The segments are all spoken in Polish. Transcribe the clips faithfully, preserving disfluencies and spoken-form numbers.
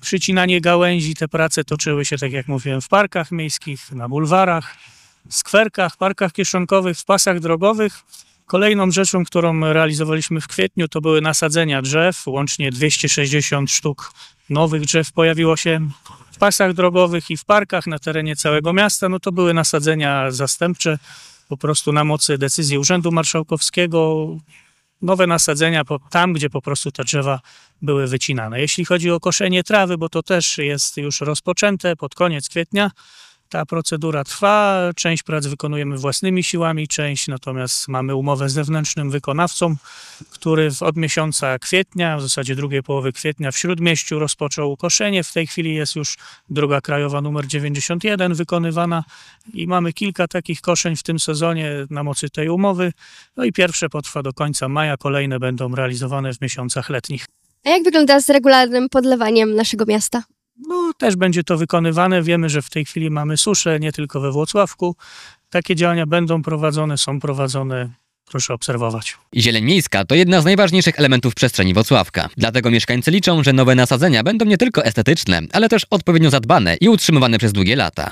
przycinanie gałęzi. Te prace toczyły się, tak jak mówiłem, w parkach miejskich, na bulwarach, skwerkach, parkach kieszonkowych, w pasach drogowych. Kolejną rzeczą, którą realizowaliśmy w kwietniu, to były nasadzenia drzew. Łącznie dwieście sześćdziesiąt sztuk nowych drzew pojawiło się w pasach drogowych i w parkach na terenie całego miasta. No to były nasadzenia zastępcze, po prostu na mocy decyzji Urzędu Marszałkowskiego. Nowe nasadzenia tam, gdzie po prostu te drzewa były wycinane. Jeśli chodzi o koszenie trawy, bo to też jest już rozpoczęte pod koniec kwietnia, ta procedura trwa. Część prac wykonujemy własnymi siłami, część natomiast mamy umowę z zewnętrznym wykonawcą, który od miesiąca kwietnia, w zasadzie drugiej połowy kwietnia w Śródmieściu rozpoczął koszenie. W tej chwili jest już droga krajowa numer dziewięćdziesiąt jeden wykonywana i mamy kilka takich koszeń w tym sezonie na mocy tej umowy. No i pierwsze potrwa do końca maja, kolejne będą realizowane w miesiącach letnich. A jak wygląda z regularnym podlewaniem naszego miasta? No, też będzie to wykonywane. Wiemy, że w tej chwili mamy suszę, nie tylko we Włocławku. Takie działania będą prowadzone, są prowadzone. Proszę obserwować. Zieleń miejska to jedna z najważniejszych elementów przestrzeni Włocławka. Dlatego mieszkańcy liczą, że nowe nasadzenia będą nie tylko estetyczne, ale też odpowiednio zadbane i utrzymywane przez długie lata.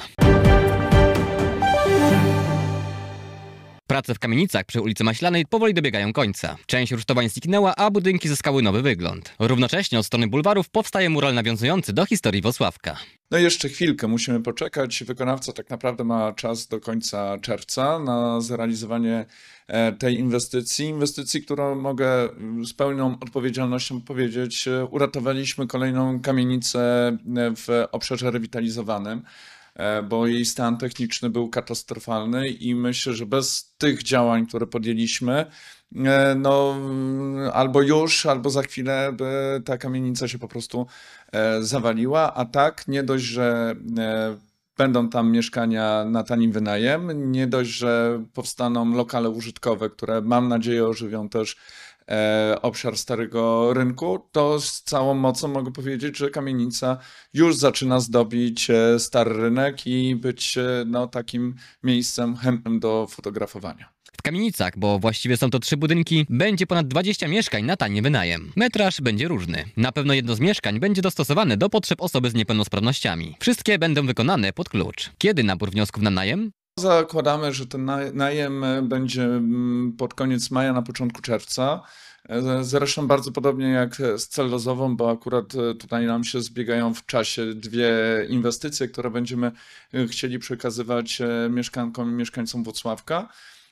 Prace w kamienicach przy ulicy Maślanej powoli dobiegają końca. Część rusztowań zniknęła, a budynki zyskały nowy wygląd. Równocześnie od strony bulwarów powstaje mural nawiązujący do historii Włocławka. No i jeszcze chwilkę musimy poczekać. Wykonawca tak naprawdę ma czas do końca czerwca na zrealizowanie tej inwestycji. Inwestycji, którą mogę z pełną odpowiedzialnością powiedzieć, uratowaliśmy kolejną kamienicę w obszarze rewitalizowanym, bo jej stan techniczny był katastrofalny i myślę, że bez tych działań, które podjęliśmy, no albo już, albo za chwilę by ta kamienica się po prostu zawaliła, a tak nie dość, że będą tam mieszkania na tani wynajem, nie dość, że powstaną lokale użytkowe, które mam nadzieję ożywią też obszar Starego Rynku, to z całą mocą mogę powiedzieć, że kamienica już zaczyna zdobić Stary Rynek i być no, takim miejscem chętnym do fotografowania. W kamienicach, bo właściwie są to trzy budynki, będzie ponad dwadzieścia mieszkań na tani wynajem. Metraż będzie różny. Na pewno jedno z mieszkań będzie dostosowane do potrzeb osoby z niepełnosprawnościami. Wszystkie będą wykonane pod klucz. Kiedy nabór wniosków na najem? Zakładamy, że ten najem będzie pod koniec maja, na początku czerwca. Zresztą bardzo podobnie jak z cellulozową, bo akurat tutaj nam się zbiegają w czasie dwie inwestycje, które będziemy chcieli przekazywać mieszkankom i mieszkańcom Włocławka.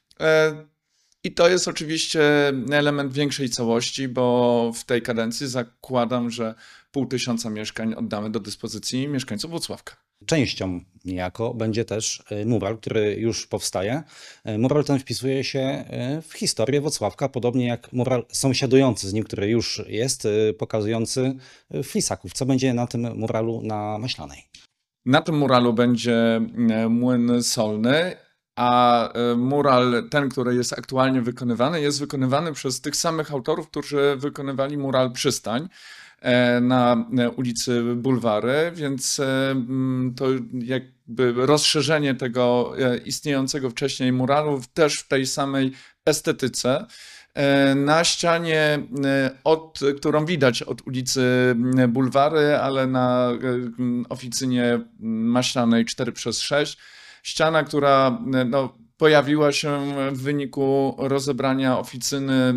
I to jest oczywiście element większej całości, bo w tej kadencji zakładam, że pół tysiąca mieszkań oddamy do dyspozycji mieszkańców Włocławka. Częścią niejako będzie też mural, który już powstaje. Mural ten wpisuje się w historię Włocławka, podobnie jak mural sąsiadujący z nim, który już jest, pokazujący Flisaków. Co będzie na tym muralu na Maślanej? Na tym muralu będzie młyn solny, a mural ten, który jest aktualnie wykonywany, jest wykonywany przez tych samych autorów, którzy wykonywali mural Przystań na ulicy Bulwary, więc to jakby rozszerzenie tego istniejącego wcześniej muralu też w tej samej estetyce. Na ścianie, od, którą widać od ulicy Bulwary, ale na oficynie Maślanej cztery przez sześć, ściana, która no, pojawiła się w wyniku rozebrania oficyny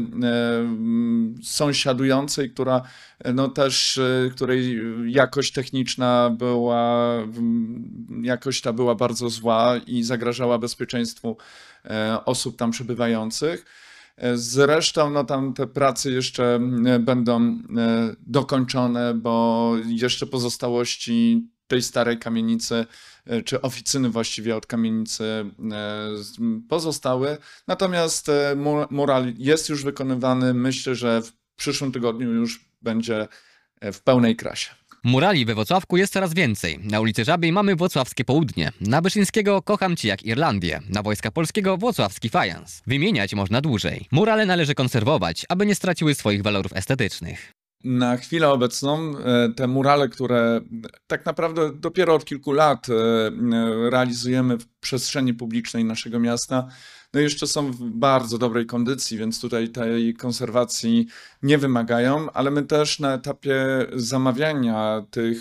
sąsiadującej, która no też, której jakość techniczna była, jakość ta była bardzo zła i zagrażała bezpieczeństwu osób tam przebywających. Zresztą no tam te prace jeszcze będą dokończone, bo jeszcze pozostałości tej starej kamienicy, czy oficyny właściwie od kamienicy pozostały. Natomiast mural jest już wykonywany. Myślę, że w przyszłym tygodniu już będzie w pełnej krasie. Murali we Włocławku jest coraz więcej. Na ulicy Żabiej mamy Włocławskie Południe. Na Wyszyńskiego Kocham Cię jak Irlandię. Na Wojska Polskiego Włocławski Fajans. Wymieniać można dłużej. Murale należy konserwować, aby nie straciły swoich walorów estetycznych. Na chwilę obecną te murale, które tak naprawdę dopiero od kilku lat realizujemy w przestrzeni publicznej naszego miasta, no jeszcze są w bardzo dobrej kondycji, więc tutaj tej konserwacji nie wymagają, ale my też na etapie zamawiania tych